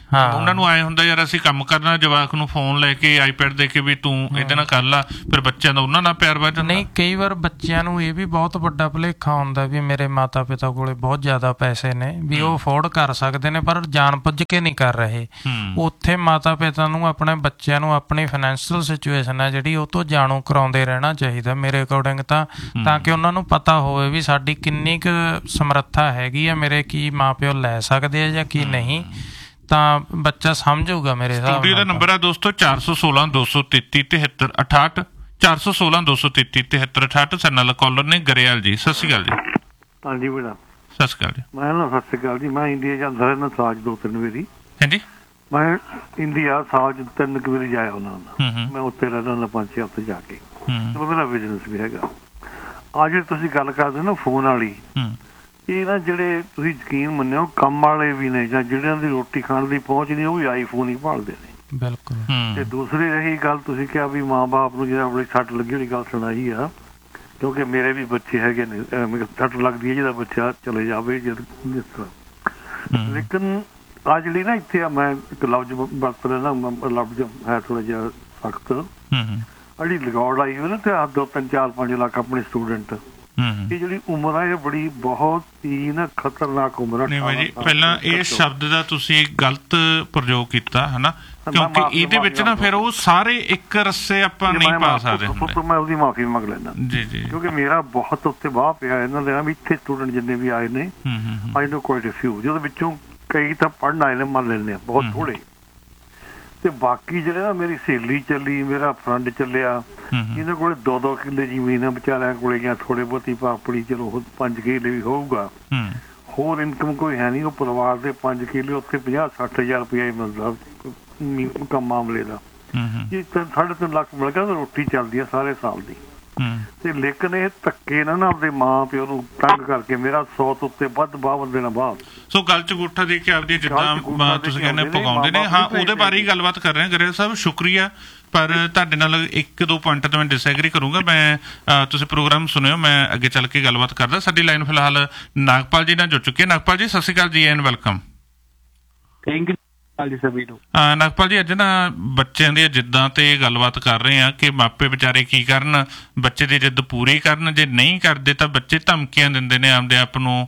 ਉਹਨਾਂ ਨੂੰ ਆਏ ਹੁੰਦਾ ਯਾਰ ਅਸੀਂ ਕੰਮ ਕਰਨਾ, ਜਵਾਕ ਨੂੰ ਫੋਨ ਲੈ ਕੇ ਆਈਪੈਡ ਦੇ ਕੇ ਵੀ ਤੂੰ ਇਹਦੇ ਨਾਲ ਕਰ ਲਾ, ਫਿਰ ਬੱਚਿਆਂ ਦਾ ਉਹਨਾਂ ਨਾਲ ਪਿਆਰ ਵੱਧ ਜਾਂਦਾ। ਨਹੀਂ, ਕਈ ਵਾਰ ਬੱਚਿਆਂ ਨੂੰ ਇਹ ਵੀ ਬਹੁਤ ਵੱਡਾ ਭੁਲੇਖਾ ਹੁੰਦਾ ਵੀ ਮੇਰੇ ਮਾਤਾ ਪਿਤਾ ਕੋਲੇ ਬਹੁਤ ਜ਼ਿਆਦਾ ਪੈਸੇ ਨੇ, ਵੀ ਉਹ ਅਫੋਰਡ ਕਰ ਸਕਦੇ ਨੇ, ਪਰ ਜਾਣ ਬੁੱਝ ਕੇ ਨਹੀਂ ਕਰ ਰਹੇ। ਉੱਥੇ ਮਾਤਾ ਪਿਤਾ ਨੂੰ ਆਪਣੇ ਬੱਚਿਆਂ ਨੂੰ ਆਪਣੀ ਫਾਈਨੈਂਸ਼ੀਅਲ ਸਿਚੁਏਸ਼ਨ ਹੈ ਜਿਹੜੀ ਉਹ ਤੋਂ ਜਾਣੂ ਕਰਾਉਂਦੇ ਰਹਿਣਾ ਚਾਹੀਦਾ ਮੇਰੇ ਅਕੋਰਡਿੰਗ ਤਾਂ ਕਿ ਉਹਨਾਂ ਨੂੰ ਪਤਾ ਹੋਵੇ ਵੀ ਸਾਡੀ ਕਿੰਨੀ ਕੁ ਸਮਰੱਥਾ ਹੈਗੀ ਆ, ਮੇਰੇ ਕੀ ਮਾਂ ਪਿਓ ਲੈ ਸਕਦੇ ਆ ਜਾਂ ਕੀ ਨਹੀਂ, ਤਾਂ ਬੱਚਾ ਸਮਝੂਗਾ ਮੇਰੇ ਹਿਸਾਬ ਨਾਲ। ਸਟੂਡੀਓ ਦਾ ਨੰਬਰ ਹੈ ਦੋਸਤੋ 416 233 73 68 416 233 73 68। ਸਾਡੇ ਨਾਲ ਕਾਲਰ ਨੇ ਗਰੇਵਾਲ ਜੀ। ਸਤਿ ਸ਼੍ਰੀ ਅਕਾਲ ਜੀ। ਹਾਂਜੀ ਬੇਟਾ ਸਤਿ ਸ਼੍ਰੀ ਅਕਾਲ ਜੀ। ਮੈਂ ਨਾ ਸਤਿ ਸ਼੍ਰੀ ਅਕਾਲ ਜੀ। ਮੈਂ ਇੰਡੀਆ ਜਾਂਦਾ ਰਹਿੰਦਾ ਸਾਲ 'ਚ 2-3 ਵਾਰੀ। ਹਾਂਜੀ, ਮੈਂ ਇੰਡੀਆ ਸਾਲ 'ਚ 3 ਵਾਰੀ ਜਾਇਆ ਉਹਨਾਂ ਦਾ। ਮੈਂ ਉੱਥੇ ਰਹਿੰਦਾ ਹੁੰਦਾ 5-6 ਹਫ਼ਤੇ ਜਾ ਕੇ। ਮੇਰਾ ਬਿਜ਼ਨਸ ਵੀ ਹੈਗਾ। ਆ ਜਿਹੜੀ ਤੁਸੀਂ ਗੱਲ ਕਰਦੇ ਨਾ ਫੋਨ ਵਾਲੀ, ਇਹ ਨਾ ਜਿਹੜੇ ਤੁਸੀਂ ਯਕੀਨ ਮੰਨਿਓ ਕੰਮ ਵਾਲੇ ਵੀ ਨੇ ਜਾਂ ਜਿਹੜਿਆਂ ਦੀ ਰੋਟੀ ਖਾਣ ਦੀ ਪਹੁੰਚ ਨਹੀਂ, ਉਹ ਵੀ ਆਈਫੋਨ ਹੀ ਭਾਲਦੇ ਨੇ। ਬਿਲਕੁਲ। ਤੇ ਦੂਸਰੀ ਰਹੀ ਗੱਲ, ਤੁਸੀਂ ਕਿਹਾ ਵੀ ਮਾਂ ਬਾਪ ਨੂੰ ਜਿਹੜਾ ਆਪਣੀ ਸੱਟ ਲੱਗੀ ਵਾਲੀ ਗੱਲ ਸੁਣਾਈ ਆ, ਕਿਉਂਕਿ ਮੇਰੇ ਵੀ ਬੱਚੇ ਹੈਗੇ ਨੇ, ਸੱਟ ਲੱਗਦੀ ਹੈ ਜਿਹਦਾ ਬੱਚਾ ਚਲੇ ਜਾਵੇ ਜਿਸ ਤਰ੍ਹਾਂ। ਲੇਕਿਨ ਆ ਜਿਹੜੀ ਨਾ ਇੱਥੇ ਆ, ਮੈਂ ਇੱਕ ਲਫ਼ਜ਼ ਵਰਤ ਰਿਹਾ ਨਾ, ਲਫ਼ਜ਼ ਹੈ ਥੋੜਾ ਜਿਹਾ ਸਖਤ, ਜਿਹੜੀ ਰਿਕਾਰਡ ਆਈ ਹੋਈ ਨਾ ਤੇ 2-3-4-5 ਲੱਖ ਆਪਣੇ ਸਟੂਡੈਂਟ, ਇਹ ਜਿਹੜੀ ਉਮਰ ਆ ਇਹ ਬੜੀ ਬਹੁਤ ਹੀ ਨਾ ਖਤਰਨਾਕ ਉਮਰ ਆ। ਨਹੀਂ ਜੀ, ਪਹਿਲਾਂ ਇਹ ਸ਼ਬਦ ਦਾ ਤੁਸੀਂ ਗਲਤ ਪ੍ਰਯੋਗ ਕੀਤਾ ਹੈ ਨਾ, ਕਿਉਂਕਿ ਇਹਦੇ ਵਿੱਚ ਨਾ ਫਿਰ ਉਹ ਸਾਰੇ ਇੱਕ ਰੱਸੇ ਆਪਾਂ ਨਹੀਂ ਪਾ ਸਕਦੇ ਹੁੰਦੇ। ਮੈਂ ਉਹਦੀ ਮਾਫੀ ਮੰਗ ਲੈਂਦਾ ਜੀ ਜੀ, ਕਿਉਂਕਿ ਮੇਰਾ ਬਹੁਤ ਉੱਤੇ ਵਾਹ ਪਿਆ ਇਹਨਾਂ ਦੇ ਵੀ ਇੱਥੇ ਸਟੂਡੈਂਟ ਜਿੰਨੇ ਵੀ ਆਏ ਨੇ, ਆਈ ਨੋ ਕੁਆਇਟ ਅ ਫਿਊ, ਜਿਹਦੇ ਵਿੱਚੋਂ ਕਈ ਤਾਂ ਪੜ੍ਹਨ ਆਏ ਨੇ, ਮੰਨ ਲੈਂਦੇ ਆ ਬਹੁਤ ਥੋੜੇ, ਤੇ ਬਾਕੀ ਜਿਹੜੇ ਨਾ ਮੇਰੀ ਸਹੇਲੀ ਚੱਲੀ, ਮੇਰਾ ਫਰੈਂਡ ਚੱਲਿਆ, ਇਹਨਾਂ ਕੋਲੇ 2-2 ਕਿੱਲੇ ਜ਼ਮੀਨ ਆ ਵਿਚਾਰਿਆਂ ਕੋਲੇ, ਜਾਂ ਥੋੜੇ ਬਹੁਤੀ ਪਾਪੜੀ, ਚਲੋ 5 ਕਿੱਲੇ ਵੀ ਹੋਊਗਾ, ਹੋਰ ਇਨਕਮ ਕੋਈ ਹੈ ਨਹੀਂ। ਉਹ ਪਰਿਵਾਰ ਦੇ 5 ਕਿੱਲੇ, ਉੱਥੇ 50-60 ਹਜ਼ਾਰ ਰੁਪਇਆ ਹੀ ਮਿਲਦਾ ਕੰਮ ਮਾਮਲੇ ਦਾ। ਜੇ 3.5 ਲੱਖ ਮਿਲ ਗਿਆ ਤਾਂ ਰੋਟੀ ਚੱਲਦੀ ਆ ਸਾਰੇ ਸਾਲ ਦੀ। ਤੇ ਲੇਕਿਨ ਇਹ ਧੱਕੇ ਨਾ ਆਪਦੇ ਮਾਂ ਪਿਓ ਨੂੰ ਤੰਗ ਕਰਕੇ, ਮੇਰਾ 100 ਤੋਂ ਉੱਤੇ ਵੱਧ ਬਾਹ ਬੰਦੇ ਨਾਲ ਬਾਹ, ਸੋ ਗੱਲ ਚ ਗੁੱਠਾ ਦੇ ਕੇ ਆਪਦੀ ਜਿੱਦਾਂ ਤੁਸੀਂ ਕਹਿੰਦੇ ਪਕਾਉਂਦੇ ਨੇ। ਹਾਂ, ਉਹਦੇ ਬਾਰੇ ਹੀ ਗੱਲਬਾਤ ਕਰ ਰਹੇ ਹਾਂ ਗਰੇਵਾਲ ਸਾਹਿਬ, ਸ਼ੁਕਰੀਆ। ਪਰ ਤੁਹਾਡੇ ਨਾਲ 1-2 ਪੁਆਇੰਟ ਤੇ ਮੈਂ ਡਿਸਐਗਰੀ ਕਰੂੰਗਾ। ਮੈਂ ਤੁਸੀਂ ਪ੍ਰੋਗਰਾਮ ਸੁਣਿਓ, ਮੈਂ ਅੱਗੇ ਚੱਲ ਕੇ ਗੱਲਬਾਤ ਕਰਦਾ। ਸਾਡੀ ਲਾਈਨ ਫਿਲਹਾਲ ਨਾਗਪਾਲ ਜੀ ਨਾਲ ਜੁੜ ਚੁੱਕੇ। ਨਾਗਪਾਲ ਜੀ ਸਤਿ ਸ਼੍ਰੀ ਅਕਾਲ ਜੀ and welcome. Thank you Nagpal ਜੀ, ਅੱਜ ਨਾ ਬੱਚਿਆਂ ਦੀਆਂ ਜਿੱਦਾਂ ਤੇ ਗੱਲਬਾਤ ਕਰ ਰਹੇ ਆ ਕਿ ਮਾਪੇ ਵਿਚਾਰੇ ਕੀ ਕਰਨ, ਬੱਚੇ ਦੀ ਜਿੱਦ ਪੂਰੀ ਕਰਨ, ਜੇ ਨਹੀਂ ਕਰਦੇ ਤਾਂ ਬੱਚੇ ਧਮਕੀਆਂ ਦਿੰਦੇ ਨੇ ਆਪਦੇ ਆਪ ਨੂੰ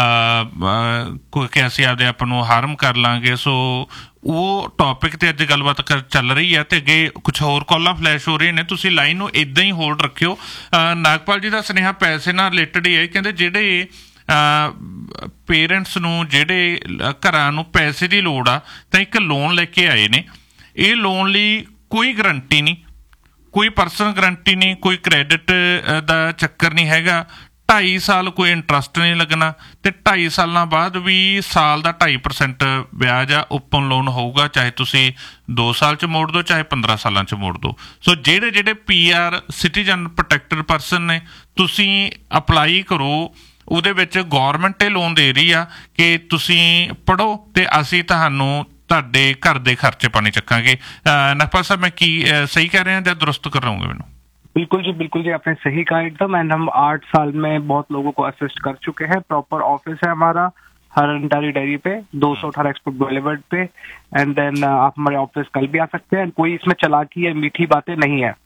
ਕਿ ਅਸੀਂ ਆਪਦੇ ਆਪ ਨੂੰ ਹਾਰਮ ਕਰ ਲਾਂਗੇ। ਸੋ ਉਹ ਟੌਪਿਕ ਤੇ ਅੱਜ ਗੱਲਬਾਤ ਚੱਲ ਰਹੀ ਹੈ ਤੇ ਅੱਗੇ ਕੁਛ ਹੋਰ ਕਾਲਾਂ ਫਲੈਸ਼ ਹੋ ਰਹੀਆਂ ਨੇ, ਤੁਸੀਂ ਲਾਈਨ ਨੂੰ ਏਦਾਂ ਹੀ ਹੋਲਡ ਰੱਖਿਓ। ਨਾਗਪਾਲ ਜੀ ਦਾ ਸੁਨੇਹਾ ਪੈਸੇ ਨਾਲ ਰਿਲੇਟਡ ਹੀ ਹੈ। ਕਹਿੰਦੇ ਜਿਹੜੇ ਪੇਰੈਂਟਸ ਨੂੰ, ਜਿਹੜੇ ਘਰਾਂ ਨੂੰ ਪੈਸੇ ਦੀ ਲੋੜ ਆ, ਤਾਂ ਇੱਕ ਲੋਨ ਲੈ ਕੇ ਆਏ ਨੇ। ਇਹ ਲੋਨ ਲਈ ਕੋਈ ਗਰੰਟੀ ਨਹੀਂ, ਕੋਈ ਪਰਸਨਲ ਗਰੰਟੀ ਨਹੀਂ, ਕੋਈ ਕ੍ਰੈਡਿਟ ਦਾ ਚੱਕਰ ਨਹੀਂ ਹੈਗਾ। 2.5 ਸਾਲ ਕੋਈ ਇੰਟਰਸਟ ਨਹੀਂ ਲੱਗਣਾ, ਤੇ 2.5 ਸਾਲਾਂ ਬਾਅਦ ਵੀ ਸਾਲ ਦਾ 2.5% ਵਿਆਜ ਆ ਓਪਨ ਲੋਨ ਹੋਊਗਾ, ਚਾਹੇ ਤੁਸੀਂ 2 ਸਾਲ 'ਚ ਮੋੜ ਦਿਓ, ਚਾਹੇ 15 ਸਾਲਾਂ 'ਚ ਮੋੜ ਦਿਓ। ਸੋ ਜਿਹੜੇ PR ਸਿਟੀਜ਼ਨ ਪ੍ਰੋਟੈਕਟਡ ਪਰਸਨ ਨੇ, ਤੁਸੀਂ ਅਪਲਾਈ ਕਰੋ। ਉਹਦੇ ਵਿੱਚ ਗੌਰਮੈਂਟ ਇਹ ਲੋਨ ਦੇ ਰਹੀ ਆ ਕਿ ਤੁਸੀਂ ਪੜ੍ਹੋ ਤੇ ਅਸੀਂ ਤੁਹਾਨੂੰ ਤੁਹਾਡੇ ਘਰ ਦੇ ਖਰਚੇ ਪਾਣੀ ਚੱਕਾਂਗੇ। ਨਾਗਪਾਲ ਸਾਹਿਬ, मैं ਕੀ सही कह रहे हैं या दुरुस्त कर रहा हूँ मैनू? बिल्कुल जी, आपने सही कहा एकदम। एंड हम 8 साल में बहुत लोगों को असिस्ट कर चुके हैं। प्रॉपर ऑफिस है हमारा हरंटारी डेयरी पे 218 एक्सपोर्ट बुलेवर्ड पे। एंड देन आप हमारे ऑफिस कल भी आ सकते हैं। कोई इसमें चालाकी या मीठी बातें नहीं है।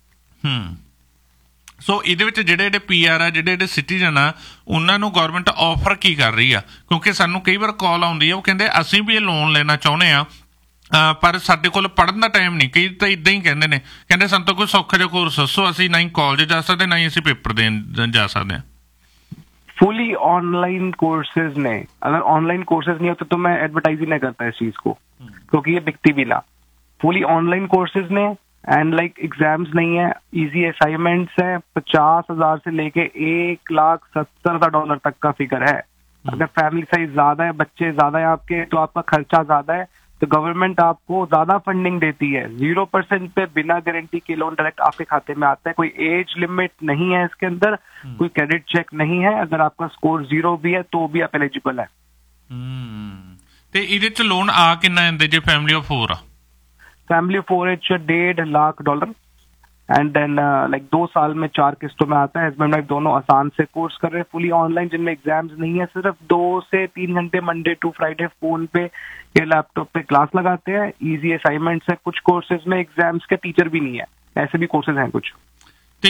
ਸੋ ਇਹਦੇ ਵਿੱਚ ਜਿਹੜੇ PR ਆ, ਜਿਹੜੇ ਸਿਟੀਜ਼ਨ ਆ, ਉਹਨਾਂ ਨੂੰ ਗੌਰਮੈਂਟ ਆਫਰ ਕੀ ਕਰ ਰਹੀ ਆ? ਕਿਉਂਕਿ ਸਾਨੂੰ ਕਈ ਵਾਰ ਕਾਲ ਆਉਂਦੀ ਆ, ਉਹ ਕਹਿੰਦੇ ਅਸੀਂ ਵੀ ਇਹ ਲੋਨ ਲੈਣਾ ਚਾਹੁੰਦੇ ਆ, ਪਰ ਸਾਡੇ ਕੋਲ ਪੜ੍ਹਨ ਦਾ ਟਾਈਮ ਨਹੀਂ। ਕਈ ਤਾਂ ਇੱਦਾਂ ਹੀ ਕਹਿੰਦੇ ਨੇ, ਕਹਿੰਦੇ ਸਾਨੂੰ ਤਾਂ ਕੋਈ ਸੌਖਾ ਜਿਹਾ ਕੋਰਸ ਦੱਸੋ, ਅਸੀਂ ਨਾ ਹੀ ਕਾਲਜ ਜਾ ਸਕਦੇ, ਨਾ ਹੀ ਅਸੀਂ ਪੇਪਰ ਦੇਣ ਜਾ ਸਕਦੇ ਹਾਂ। फुली ऑनलाइन कोर्सेज ने, अगर ऑनलाइन कोर्सेज नहीं होते तो मैं एडवर्टाइज ही नहीं करता इस चीज को, क्योंकि ये बिकती भी ना। फुली ऑनलाइन कोर्सेज ने एंड लाइक एग्जाम्स नहीं है, इजी असाइनमेंट्स है। 50,000 से लेके $1,70,000 तक का फिगर है। अगर फैमिली साइज ज्यादा है, बच्चे ज्यादा है आपके, तो आपका खर्चा ज्यादा है, तो गवर्नमेंट आपको ज्यादा फंडिंग देती है। 0% पे बिना गारंटी के लोन डायरेक्ट आपके खाते में आता है। कोई एज लिमिट नहीं है इसके अंदर, कोई क्रेडिट चेक नहीं है। अगर आपका स्कोर 0 भी है तो भी आप एलिजिबल है। ਤੇ ਇਹਦੇ ਚ ਲੋਨ ਆ ਕਿੰਨਾ ਆਉਂਦੇ ਜੇ ਫੈਮਿਲੀ ਆਫ 4 ਆ? Family of 4 $1.5 lakh. And then like 2 साल में 4 किस्तों में आता है। हस्बैंड वाइफ दोनों आसान से कोर्स कर रहे हैं, फुली ऑनलाइन, जिनमें एग्जाम्स नहीं है, सिर्फ 2 से 3 घंटे मंडे टू फ्राइडे फोन पे या लैपटॉप पे क्लास लगाते हैं। इजी असाइनमेंट्स है, कुछ कोर्सेज में एग्जाम्स के टीचर भी नहीं है, ऐसे भी कोर्सेज हैं कुछ। ਤੇ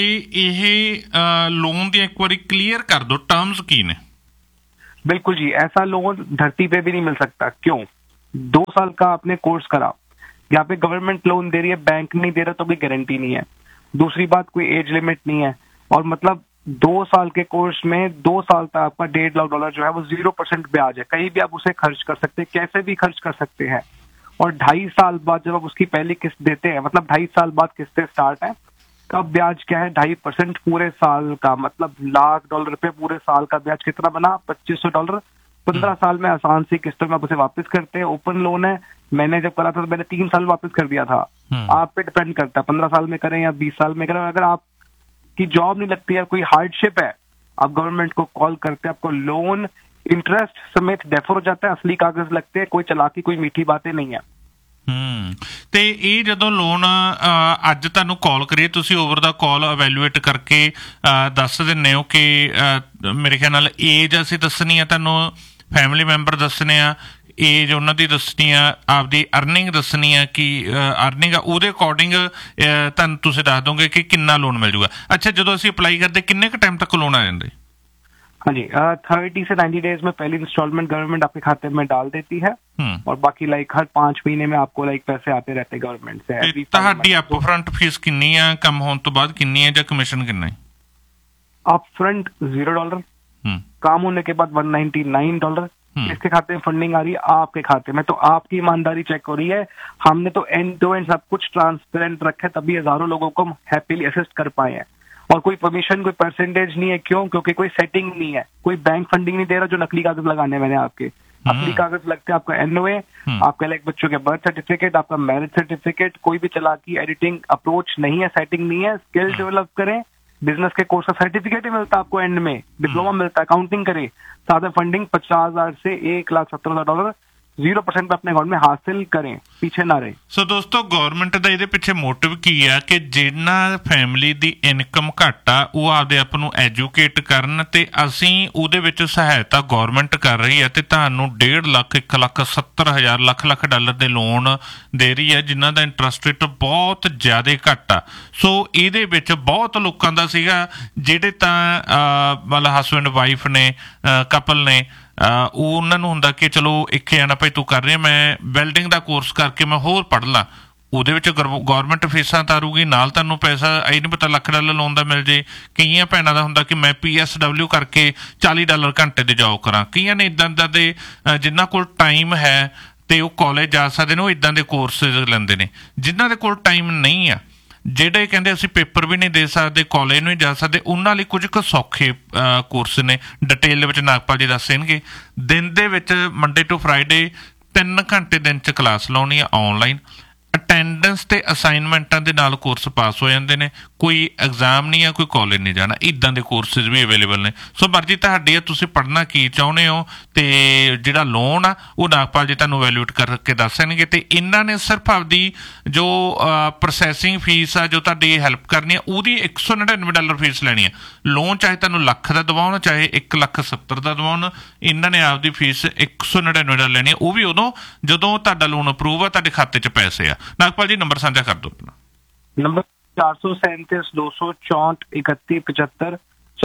ਇਹ ਲੋਨ ਦੀ ਇੱਕ ਵਾਰੀ ਕਲੀਅਰ ਕਰ ਦਿਓ, ਟਰਮਸ ਕੀ ਨੇ? बिल्कुल जी, ऐसा लोन धरती पे भी नहीं मिल सकता। क्यों? 2 साल का आपने कोर्स करा, यहाँ पे गवर्नमेंट लोन दे रही है, बैंक नहीं दे रहा तो कोई गारंटी नहीं है। दूसरी बात, कोई एज लिमिट नहीं है, और मतलब 2 साल के कोर्स में 2 साल तक आपका $1.5 लाख जो है वो 0% ब्याज है, कहीं भी आप उसे खर्च कर सकते हैं, कैसे भी खर्च कर सकते हैं। और 2.5 साल बाद जब आप उसकी पहली किस्त देते हैं, मतलब 2.5 साल बाद किस्तें स्टार्ट है, तब ब्याज क्या है? 2.5% पूरे साल का, मतलब $1,00,000 पे पूरे साल का ब्याज कितना बना? $2,500। 15 साल में आसान सी किस्तों में आप उसे वापस करते हैं। ओपन लोन है, मैंने जब करा था तो मैंने 3 साल वापस कर दिया था। आप पे डिपेंड करता है 15 साल में करें या 20 साल में करें। अगर आपकी जॉब नहीं लगती है, कोई हार्डशिप है, आप गवर्नमेंट को कॉल करते हैं, आपको लोन इंटरेस्ट समेत डेफर हो जाता है, असली कागज लगते हैं, कोई चालाकी, कोई मीठी बातें नहीं है। ਤੇ ਇਹ ਜਦੋਂ ਲੋਨ ਅੱਜ ਤੁਹਾਨੂੰ ਕਾਲ ਕਰੀਏ, ਤੁਸੀਂ ਓਵਰ ਦਾ ਕਾਲ ਇਵੈਲੂਏਟ ਕਰਕੇ ਦੱਸ ਦਿੰਦੇ ਹੋ ਕਿ ਮੇਰੇ ਖਿਆਲ ਨਾਲ ਏਜ ਅਸੀਂ ਦੱਸਣੀ ਆ, ਤੁਹਾਨੂੰ ਫੈਮਿਲੀ ਮੈਂਬਰ ਦੱਸਣੇ ਆ, ਏਜ ਉਹਨਾਂ ਦੀ ਦੱਸਣੀ ਆ, ਆਪਦੀ ਅਰਨਿੰਗ ਦੱਸਣੀ ਆ ਕਿ ਅਰਨਿੰਗ ਆ, ਉਹਦੇ ਅਕੋਰਡਿੰਗ ਤੁਹਾਨੂੰ ਤੁਸੀਂ ਦੱਸ ਦੋਗੇ ਕਿ ਕਿੰਨਾ ਲੋਨ ਮਿਲ ਜੂਗਾ। ਅੱਛਾ, ਜਦੋਂ ਅਸੀਂ ਅਪਲਾਈ ਕਰਦੇ ਕਿੰਨੇ ਕੁ ਟਾਈਮ ਤੱਕ ਲੋਨ ਆ ਜਾਂਦੇ? हाँ जी, 30 से 90 डेज में पहली इंस्टॉलमेंट गवर्नमेंट आपके खाते में डाल देती है, और बाकी लाइक हर 5 महीने में आपको लाइक पैसे आते रहते हैं गवर्नमेंट से। ਤੁਹਾਡੀ ਅਪਫਰੰਟ ਫੀਸ ਕਿੰਨੀ ਆ, ਕੰਮ ਹੋਣ ਤੋਂ ਬਾਅਦ ਕਿੰਨੀ ਹੈ, ਜਾਂ ਕਮਿਸ਼ਨ कितना है? अपफ्रंट $0, काम होने के बाद $199। इसके खाते में फंडिंग आ रही है आपके खाते में, तो आपकी ईमानदारी चेक हो रही है। हमने तो एंड टू एंड सब कुछ ट्रांसपेरेंट रखा है, तभी हजारों लोगों को हम हैप्पीली असिस्ट कर पाए हैं। और कोई परमिशन, कोई परसेंटेज नहीं है। क्यों? क्योंकि कोई सेटिंग नहीं है, कोई बैंक फंडिंग नहीं दे रहा जो नकली कागज लगाने मैंने आपके। असली कागज लगते हैं आपका NOA, आपके लाइक बच्चों के बर्थ सर्टिफिकेट, आपका मैरिज सर्टिफिकेट। कोई भी चालाकी, एडिटिंग अप्रोच नहीं है, सेटिंग नहीं है। स्किल डेवलप करें, बिजनेस के कोर्स का सर्टिफिकेट ही मिलता है आपको एंड में, डिप्लोमा मिलता है, अकाउंटिंग करें, साथ में फंडिंग 50,000 से $1,17,000 0% पे अपने अकाउंट में हासिल करें, पीछे ना रहे। ਸੋ ਦੋਸਤੋ, ਗੌਰਮੈਂਟ ਦਾ ਇਹਦੇ ਪਿੱਛੇ ਮੋਟਿਵ ਕੀ ਆ ਕਿ ਜਿਨ੍ਹਾਂ ਫੈਮਿਲੀ ਦੀ ਇਨਕਮ ਘੱਟ ਆ ਉਹ ਆਪਦੇ ਆਪ ਨੂੰ ਐਜੂਕੇਟ ਕਰਨ, ਤੇ ਅਸੀਂ ਉਹਦੇ ਵਿੱਚ ਸਹਾਇਤਾ ਗੌਰਮੈਂਟ ਕਰ ਰਹੀ ਹੈ, ਤੇ ਤੁਹਾਨੂੰ $1.5 ਲੱਖ, $1,70,000, ਲੱਖ ਡਾਲਰ ਦੇ ਲੋਨ ਦੇ ਰਹੀ ਹੈ, ਜਿਨ੍ਹਾਂ ਦਾ ਇੰਟਰਸਟ ਰੇਟ ਬਹੁਤ ਜ਼ਿਆਦਾ ਘੱਟ ਆ। ਸੋ ਇਹਦੇ ਵਿੱਚ ਬਹੁਤ ਲੋਕਾਂ ਦਾ ਸੀਗਾ ਜਿਹੜੇ ਤਾਂ ਮਤਲਬ ਹਸਬੈਂਡ ਵਾਈਫ ਨੇ, ਕਪਲ ਨੇ, ਉਹ ਉਹਨਾਂ ਨੂੰ ਹੁੰਦਾ ਕਿ ਚਲੋ ਇੱਕ ਜਾਣਾ ਭਾਈ ਤੂੰ ਕਰ ਰਿਹਾ, ਮੈਂ ਵੈਲਡਿੰਗ ਦਾ ਕੋਰਸ ਕਰਕੇ ਮੈਂ ਹੋਰ ਪੜ੍ਹ ਲਾਂ, ਉਹਦੇ ਵਿੱਚ ਗੌਰਮੈਂਟ ਫੀਸਾਂ ਤਾਰੂਗੀ, ਨਾਲ ਤੁਹਾਨੂੰ ਪੈਸਾ ਇਹ ਨਹੀਂ ਪਤਾ $1,00,000 ਲੋਨ ਦਾ ਮਿਲ ਜੇ। ਕਈਆਂ ਭੈਣਾਂ ਦਾ ਹੁੰਦਾ ਕਿ ਮੈਂ PSW ਕਰਕੇ $40 ਘੰਟੇ ਦੇ ਜੋਬ ਕਰਾਂ। ਕਈਆਂ ਨੇ ਇੱਦਾਂ ਦਾ ਦੇ ਜਿਨ੍ਹਾਂ ਕੋਲ ਟਾਈਮ ਹੈ ਤੇ ਉਹ ਕਾਲਜ ਜਾ ਸਕਦੇ ਨੇ, ਉਹ ਇੱਦਾਂ ਦੇ ਕੋਰਸਿਸ ਲੈਂਦੇ ਨੇ। ਜਿਨ੍ਹਾਂ ਦੇ ਕੋਲ ਟਾਈਮ ਨਹੀਂ ਆ, ਜਿਹੜੇ ਕਹਿੰਦੇ ਅਸੀਂ ਪੇਪਰ ਵੀ ਨਹੀਂ ਦੇ ਸਕਦੇ, ਕਾਲਜ ਨੂੰ ਹੀ ਜਾ ਸਕਦੇ, ਉਹਨਾਂ ਲਈ ਕੁਝ ਕੁ ਸੌਖੇ ਕੋਰਸ ਨੇ। ਡਿਟੇਲ ਦੇ ਵਿੱਚ ਨਾਗਪਾਲ ਜੀ ਦੱਸ ਦੇਣਗੇ। ਦਿਨ ਦੇ ਵਿੱਚ ਮੰਡੇ ਟੂ ਫਰਾਈਡੇ 3 ਘੰਟੇ ਦਿਨ 'ਚ ਕਲਾਸ ਲਾਉਣੀ ਆ ਆਨਲਾਈਨ। ਅਟੈਂਡੈਂਸ ਤੇ ਅਸਾਈਨਮੈਂਟਾਂ ਦੇ ਨਾਲ ਕੋਰਸ ਪਾਸ ਹੋ ਜਾਂਦੇ ਨੇ, ਕੋਈ ਐਗਜ਼ਾਮ ਨਹੀਂ ਆ, ਕੋਈ ਕਾਲਜ ਨਹੀਂ ਜਾਣਾ। ਇੱਦਾਂ ਦੇ ਕੋਰਸਿਸ ਵੀ ਅਵੇਲੇਬਲ ਨੇ। ਸੋ ਮਰਜ਼ੀ ਤੁਹਾਡੀ ਆ, ਤੁਸੀਂ ਪੜ੍ਹਨਾ ਕੀ ਚਾਹੁੰਦੇ ਹੋ, ਤੇ ਜਿਹੜਾ ਲੋਨ ਆ ਉਹ ਨਾਗਪਾਲ ਜੀ ਤੁਹਾਨੂੰ ਵੈਲਿਊਟ ਕਰਕੇ ਦੱਸ ਦੇਣਗੇ। ਤੇ ਇਹਨਾਂ ਨੇ ਸਿਰਫ ਆਪਦੀ ਜੋ ਪ੍ਰੋਸੈਸਿੰਗ ਫੀਸ ਆ, ਜੋ ਤੁਹਾਡੀ ਹੈਲਪ ਕਰਨੀ ਆ, ਉਹਦੀ $199 ਫੀਸ ਲੈਣੀ ਆ। ਲੋਨ ਚਾਹੇ ਤੁਹਾਨੂੰ ਲੱਖ ਦਾ ਦਵਾਉਣ, ਚਾਹੇ $1,70,000 ਦਾ ਦਵਾਉਣ, ਇਹਨਾਂ ਨੇ ਆਪਦੀ ਫੀਸ $199 ਲੈਣੀ ਆ। ਉਹ ਵੀ ਉਦੋਂ ਜਦੋਂ ਤੁਹਾਡਾ ਲੋਨ ਅਪਰੂਵ ਆ, ਤੁਹਾਡੇ ਖਾਤੇ 'ਚ ਪੈਸੇ ਆ। ਨਾਗਪਾਲ ਜੀ ਨੰਬਰ ਸਾਂਝਾ ਕਰ ਦਿਓ ਆਪਣਾ। ਨੰਬਰ 437-264-3175,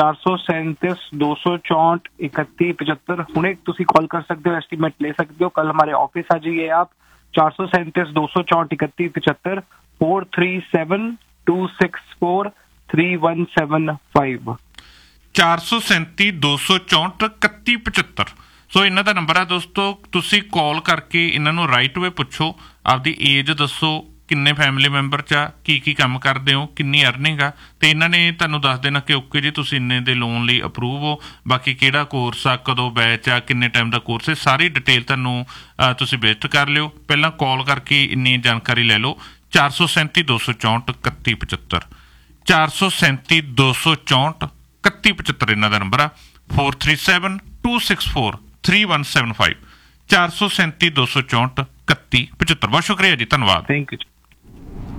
437-264-3175। ਹੁਣੇ ਤੁਸੀਂ ਕਾਲ ਕਰ ਸਕਦੇ ਹੋ, ਐਸਟੀਮੇਟ ਲੈ ਸਕਦੇ ਹੋ। ਕੱਲ हमारे ऑफिस आ जाइए आप। 437-264-3175, 437-264-3175, 437-264-3175। ਸੋ ਇਹਨਾਂ ਦਾ ਨੰਬਰ ਆ ਦੋਸਤੋ। ਤੁਸੀਂ ਕਾਲ ਕਰਕੇ ਇਹਨਾਂ ਨੂੰ ਰਾਈਟ ਵੇ ਪੁੱਛੋ, ਆਪਦੀ ਏਜ ਦੱਸੋ, ਕਿੰਨੇ ਫੈਮਿਲੀ ਮੈਂਬਰ 'ਚ ਆ, ਕੀ ਕੰਮ ਕਰਦੇ ਹੋ, ਕਿੰਨੀ ਅਰਨਿੰਗ ਆ, ਤੇ ਇਹਨਾਂ ਨੇ ਤੁਹਾਨੂੰ ਦੱਸ ਦੇਣਾ ਕਿ ਓਕੇ ਜੀ ਤੁਸੀਂ ਇੰਨੇ ਦੇ ਲੋਨ ਲਈ ਅਪਰੂਵ ਹੋ। ਬਾਕੀ ਕਿਹੜਾ ਕੋਰਸ ਆ, ਕਦੋਂ ਬੈਚ ਆ, ਕਿੰਨੇ ਟਾਈਮ ਦਾ ਕੋਰਸ ਹੈ, ਸਾਰੀ ਡਿਟੇਲ ਤੁਹਾਨੂੰ ਤੁਸੀਂ ਵਿਜ਼ਿਟ ਕਰ ਲਿਓ। ਪਹਿਲਾਂ ਕਾਲ ਕਰਕੇ ਇੰਨੀ ਜਾਣਕਾਰੀ ਲੈ ਲਓ। 437-264-3175, 437-264-3175 ਇਹਨਾਂ ਦਾ ਨੰਬਰ ਆ। 437-264-3175, 437-264-3175। ਬਹੁਤ ਸ਼ੁਕਰੀਆ ਜੀ, ਧੰਨਵਾਦ। Thank you.